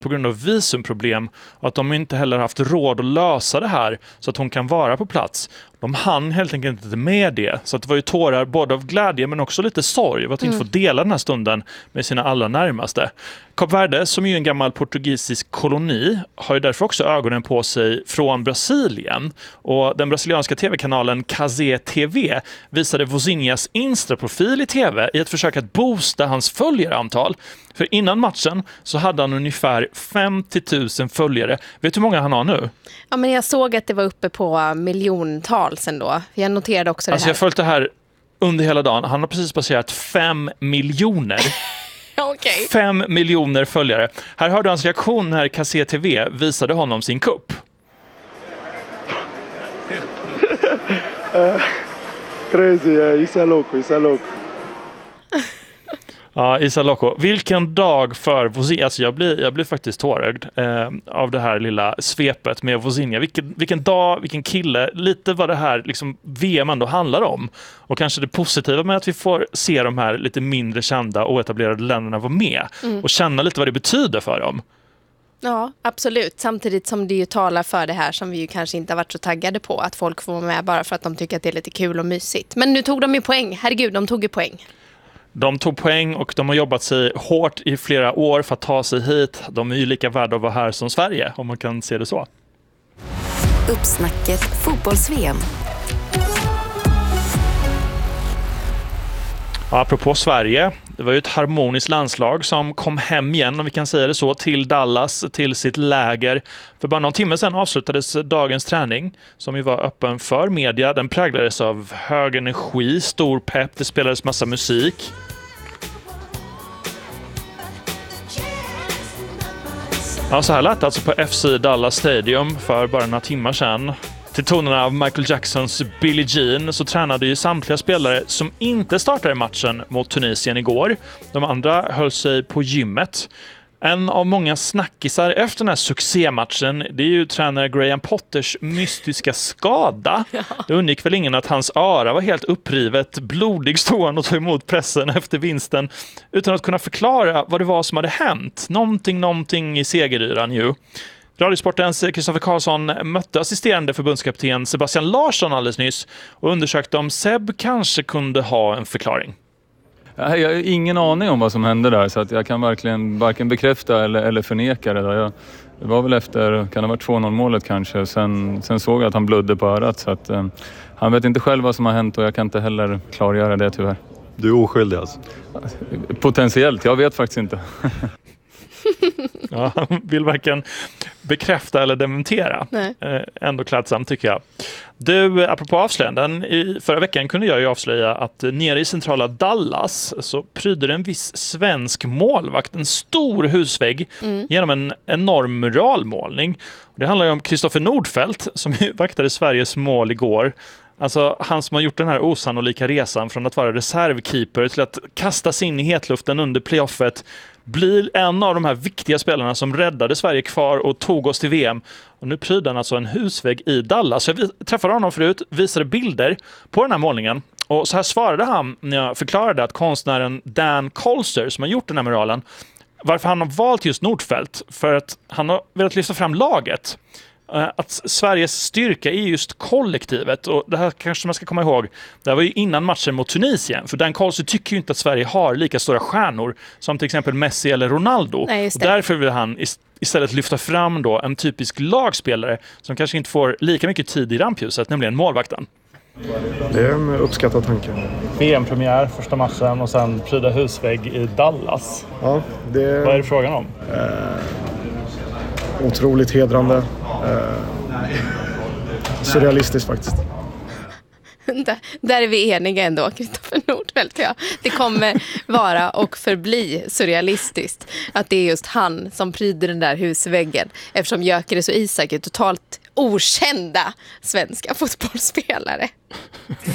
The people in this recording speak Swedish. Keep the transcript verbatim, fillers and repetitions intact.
på grund av visumproblem och att de inte heller haft råd att lösa det här så att hon kan vara på plats. De hann helt enkelt inte med det. Så att det var ju tårar både av glädje men också lite sorg av att inte Mm. få dela den här stunden med sina allra närmaste. Kap Verde, som är ju en gammal portugisisk koloni, har ju därför också ögonen på sig från Brasilien. Och den brasilianska tv-kanalen Cazé T V visade Vozinhas Insta-profil i tv i ett försök att boosta hans följarantal. För innan matchen så hade han ungefär femtio tusen följare. Vet du hur många han har nu? Ja, men jag såg att det var uppe på miljontals ändå. Jag noterade också det Alltså här. jag har följt det här under hela dagen. Han har precis passerat fem miljoner. Okej. Fem miljoner följare. Här hörde hans reaktion när Cazé T V visade honom sin kupp. uh, crazy, uh, isso é louco, isso é louco. Ja, Isa Loco. Vilken dag för Vozinha. Alltså jag blir, jag blir faktiskt tårögd eh, av det här lilla svepet med Vozinha. Vilken, vilken dag, vilken kille. Lite vad det här liksom, V M ändå handlar om. Och kanske det positiva med att vi får se de här lite mindre kända och etablerade länderna vara med. Mm. Och känna lite vad det betyder för dem. Ja, absolut. Samtidigt som det ju talar för det här som vi ju kanske inte har varit så taggade på. Att folk får vara med bara för att de tycker att det är lite kul och mysigt. Men nu tog de ju poäng. Herregud, de tog ju poäng. De tog poäng och de har jobbat sig hårt i flera år för att ta sig hit. De är ju lika värda att vara här som Sverige, om man kan se det så. Uppsnacket fotbolls-V M. Ja, apropå Sverige, det var ju ett harmoniskt landslag som kom hem igen, om vi kan säga det så, till Dallas, till sitt läger. För bara någon timme sedan avslutades dagens träning som ju var öppen för media. Den präglades av hög energi, stor pepp, det spelades massa musik. Ja, så här lät det alltså på F C Dallas Stadium för bara några timmar sedan. Till tonerna av Michael Jacksons Billie Jean så tränade ju samtliga spelare som inte startade matchen mot Tunisien igår. De andra höll sig på gymmet. En av många snackisar efter den här succématchen, det är ju tränare Graham Potters mystiska skada. Ja. Det undgick väl ingen att hans öra var helt upprivet, blodig stod han och tog emot pressen efter vinsten utan att kunna förklara vad det var som hade hänt. Någonting, någonting i segeryran ju. Radiosportens Kristoffer Karlsson mötte assisterande förbundskapten Sebastian Larsson alldeles nyss och undersökte om Seb kanske kunde ha en förklaring. Jag har ingen aning om vad som hände där så att jag kan verkligen varken bekräfta eller, eller förneka det. Där. Jag, det var väl efter, kan det ha varit två noll målet kanske. Sen, sen såg jag att han blödde på örat så att eh, han vet inte själv vad som har hänt och jag kan inte heller klargöra det tyvärr. Du är oskyldig alltså? Potentiellt, jag vet faktiskt inte. Ja, han vill varken bekräfta eller dementera. Nej. Eh, ändå klädsamt tycker jag. Du, apropå avslöjanden, i förra veckan kunde jag ju avslöja att nere i centrala Dallas så pryder en viss svensk målvakt en stor husvägg mm. genom en enorm muralmålning. Det handlar ju om Kristoffer Nordfeldt som ju vaktade Sveriges mål igår. Alltså han som har gjort den här osannolika resan från att vara reservkeeper till att kastas in i hetluften under playoffet, blir en av de här viktiga spelarna som räddade Sverige kvar och tog oss till V M. Och nu pryder han alltså en husvägg i Dallas. Jag träffade honom förut, visade bilder på den här målningen. Och så här svarade han när jag förklarade att konstnären Dan Colster som har gjort den här muralen, varför han har valt just Nordfeldt, för att han har velat lyfta fram laget. Att Sveriges styrka är just kollektivet och det här kanske man ska komma ihåg. Det här var ju innan matchen mot Tunisien, för Dan Carlson tycker ju inte att Sverige har lika stora stjärnor som till exempel Messi eller Ronaldo. Nej, och därför vill han istället lyfta fram då en typisk lagspelare som kanske inte får lika mycket tid i rampljuset, nämligen målvakten. Det är en uppskattad tanke. V M-premiär, första matchen och sen pryda husvägg i Dallas. Ja, det... Vad är det frågan om? Eh, otroligt hedrande. Eh, surrealistiskt faktiskt. Där, där är vi eniga ändå, Kristoffer Nordfeldt. Ja. Det kommer vara och förbli surrealistiskt att det är just han som pryder den där husväggen, eftersom Gyökeres och Isak är totalt okända svenska fotbollsspelare.